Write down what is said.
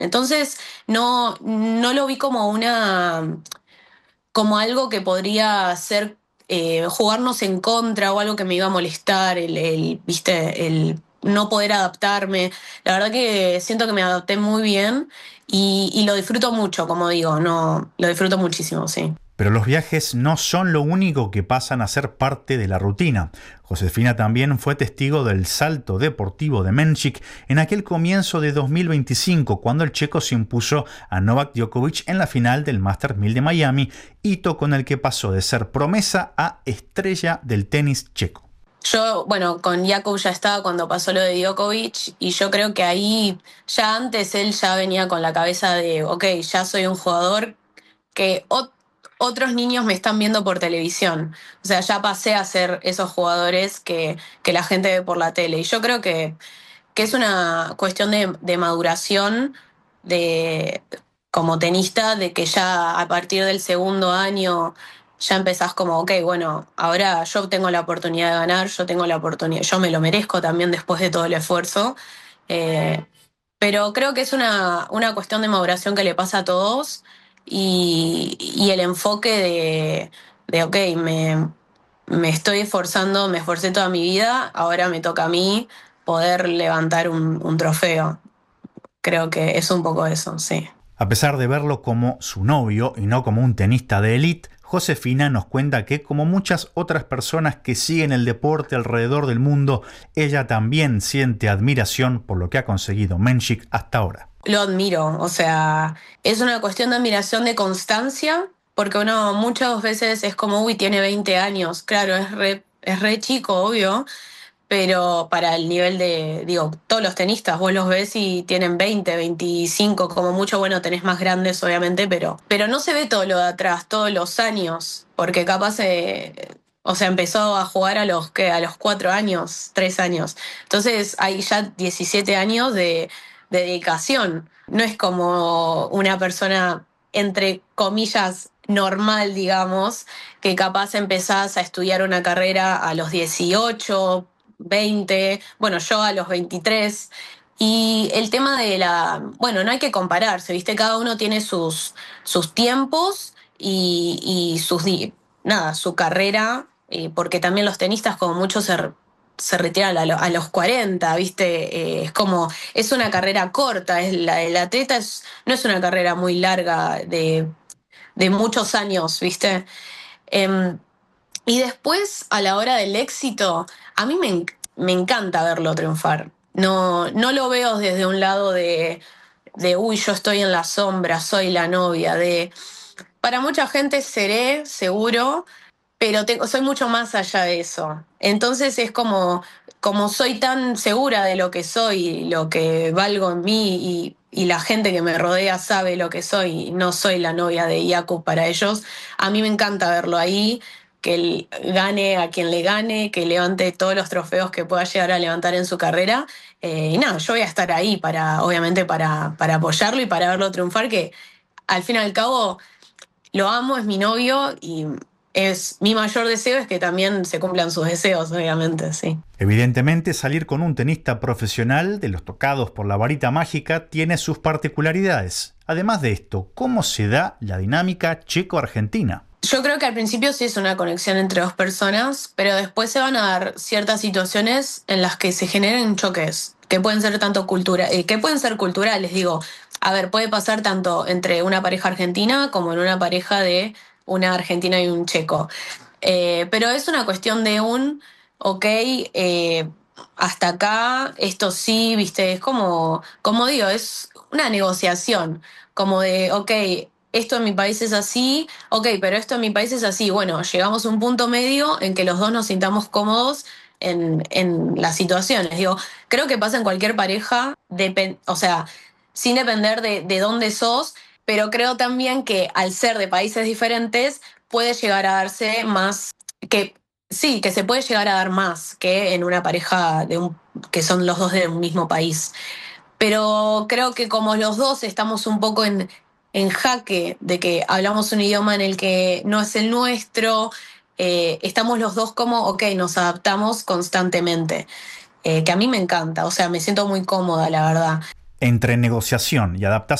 Entonces, no lo vi como como algo que podría ser jugarnos en contra o algo que me iba a molestar, viste, el no poder adaptarme. La verdad que siento que me adapté muy bien y lo disfruto mucho, como digo, no, lo disfruto muchísimo, sí. Pero los viajes no son lo único que pasan a ser parte de la rutina. Josefina también fue testigo del salto deportivo de Menchik en aquel comienzo de 2025, cuando el checo se impuso a Novak Djokovic en la final del Masters 1000 de Miami, hito con el que pasó de ser promesa a estrella del tenis checo. Yo, bueno, con Jakub ya estaba cuando pasó lo de Djokovic y yo creo que ahí ya antes él ya venía con la cabeza de, ok, ya soy un jugador que otros niños me están viendo por televisión. O sea, ya pasé a ser esos jugadores que la gente ve por la tele. Y yo creo que es una cuestión de maduración de, como tenista, de que ya a partir del segundo año ya empezás como, ok, bueno, ahora yo tengo la oportunidad de ganar, yo tengo la oportunidad, yo me lo merezco también después de todo el esfuerzo. Eh, pero creo que es una cuestión de maduración que le pasa a todos y el enfoque de ok, me estoy esforzando, me esforcé toda mi vida, ahora me toca a mí poder levantar un trofeo. Creo que es un poco eso, sí. A pesar de verlo como su novio y no como un tenista de élite, Josefina nos cuenta que, como muchas otras personas que siguen el deporte alrededor del mundo, ella también siente admiración por lo que ha conseguido Menchik hasta ahora. Lo admiro, o sea, es una cuestión de admiración, de constancia, porque uno muchas veces es como, uy, tiene 20 años, claro, es re chico, obvio, pero para el nivel de, digo, todos los tenistas, vos los ves y tienen 20, 25, como mucho, bueno, tenés más grandes, obviamente, pero no se ve todo lo de atrás, todos los años, porque capaz, o sea, empezó a jugar a los 4 años, 3 años. Entonces hay ya 17 años de dedicación. No es como una persona, entre comillas, normal, digamos, que capaz empezás a estudiar una carrera a los 18, 20, bueno, yo a los 23. Y el tema de bueno, no hay que compararse, ¿viste? Cada uno tiene sus tiempos y nada, su carrera, porque también los tenistas como muchos se retiran a los 40, ¿viste? Es como, es una carrera corta, el atleta no es una carrera muy larga de muchos años, ¿viste? Em, y después, a la hora del éxito, a mí me encanta verlo triunfar. No lo veo desde un lado uy, yo estoy en la sombra, soy la novia, para mucha gente seré, seguro, pero soy mucho más allá de eso. Entonces es como soy tan segura de lo que soy, lo que valgo en mí y la gente que me rodea sabe lo que soy, y no soy la novia de Jakub para ellos. A mí me encanta verlo ahí, que él gane a quien le gane, que levante todos los trofeos que pueda llegar a levantar en su carrera. Y nada, yo voy a estar ahí obviamente para apoyarlo y para verlo triunfar, que al fin y al cabo lo amo, es mi novio y es mi mayor deseo es que también se cumplan sus deseos, obviamente, sí. Evidentemente, salir con un tenista profesional de los tocados por la varita mágica tiene sus particularidades. Además de esto, ¿cómo se da la dinámica checo-argentina? Yo creo que al principio sí es una conexión entre dos personas, pero después se van a dar ciertas situaciones en las que se generen choques, que pueden ser que pueden ser culturales, digo. A ver, puede pasar tanto entre una pareja argentina como en una pareja de una argentina y un checo. Pero es una cuestión de ok, hasta acá, esto sí, viste, es como digo, es una negociación, como de, ok, esto en mi país es así, ok, pero esto en mi país es así. Bueno, llegamos a un punto medio en que los dos nos sintamos cómodos en las situaciones. Digo, creo que pasa en cualquier pareja, o sea, sin depender de dónde sos, pero creo también que al ser de países diferentes puede llegar a darse más, que sí, que se puede llegar a dar más que en una pareja que son los dos de un mismo país. Pero creo que como los dos estamos un poco en jaque de que hablamos un idioma en el que no es el nuestro, estamos los dos como, ok, nos adaptamos constantemente, que a mí me encanta, o sea, me siento muy cómoda, la verdad. Entre negociación y adaptación,